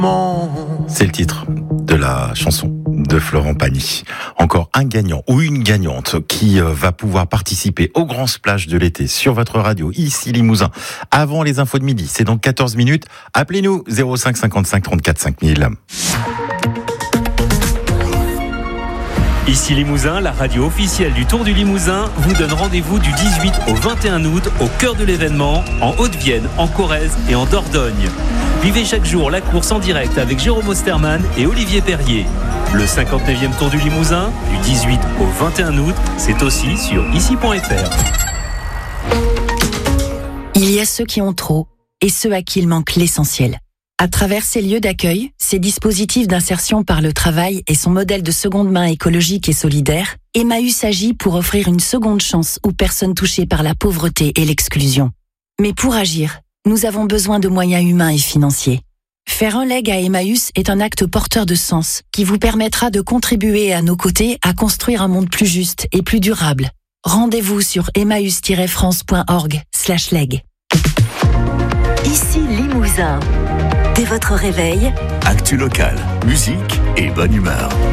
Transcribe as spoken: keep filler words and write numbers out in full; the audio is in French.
C'est le titre de la chanson de Florent Pagny. Encore un gagnant ou une gagnante qui va pouvoir participer au grand splash de l'été sur votre radio, ici Limousin, avant les infos de midi. C'est dans quatorze minutes. Appelez-nous zéro cinq cinquante-cinq trente-quatre cinq mille. Ici Limousin, la radio officielle du Tour du Limousin vous donne rendez-vous du dix-huit au vingt et un août au cœur de l'événement, en Haute-Vienne, en Corrèze et en Dordogne. Vivez chaque jour la course en direct avec Jérôme Osterman et Olivier Perrier. Le cinquante-neuvième Tour du Limousin, du dix-huit au vingt et un août, c'est aussi sur ici point f r. Il y a ceux qui ont trop et ceux à qui il manque l'essentiel. À travers ces lieux d'accueil, ces dispositifs d'insertion par le travail et son modèle de seconde main écologique et solidaire, Emmaüs agit pour offrir une seconde chance aux personnes touchées par la pauvreté et l'exclusion. Mais pour agir, nous avons besoin de moyens humains et financiers. Faire un leg à Emmaüs est un acte porteur de sens qui vous permettra de contribuer à nos côtés à construire un monde plus juste et plus durable. Rendez-vous sur emmaüs tiret france point org slash leg. Ici Limousin. Dès votre réveil, actu local, musique et bonne humeur.